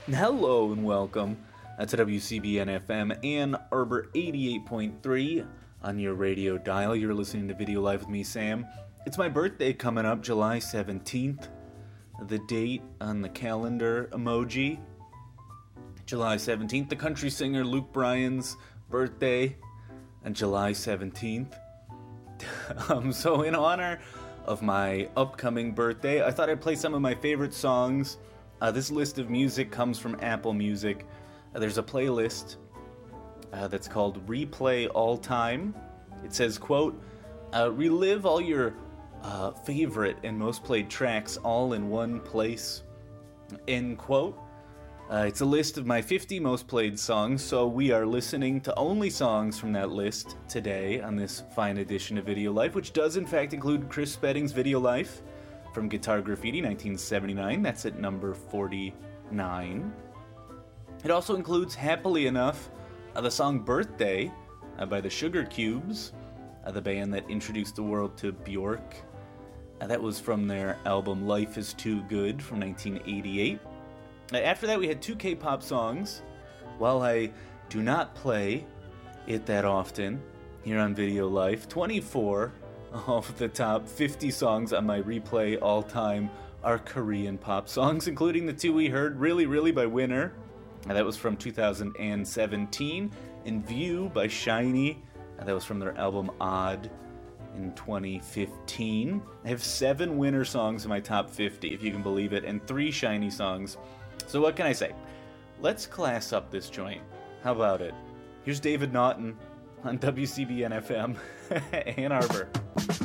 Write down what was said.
Hello and welcome to WCBN FM Ann Arbor 88.3 on your radio dial. You're listening to Video Live with me, Sam. It's my birthday coming up, July 17th. The date on the calendar emoji, July 17th. The country singer Luke Bryan's birthday on July 17th. So in honor of my upcoming birthday, I thought I'd play some of my favorite songs. This list of music comes from Apple Music. There's a playlist that's called Replay All Time. It says, quote, relive all your favorite and most played tracks all in one place, end quote. It's a list of my 50 most played songs, so we are listening to only songs from that list today on this fine edition of Video Life, which does in fact include Chris Spedding's Video Life from Guitar Graffiti, 1979. That's at number 49. It also includes, happily enough, the song Birthday by the Sugar Cubes, the band that introduced the world to Bjork. That was from their album Life is Too Good from 1988. After that, we had two K-pop songs. While I do not play it that often here on Video Life, 24 of the top 50 songs on my Replay All-Time are Korean pop songs, including the two we heard, Really Really by Winner. That was from 2017. And View by SHINee. That was from their album Odd in 2015. I have 7 Winner songs in my top 50, if you can believe it, and 3 SHINee songs. So what can I say? Let's class up this joint. How about it? Here's David Naughton on WCBN FM, Ann Arbor.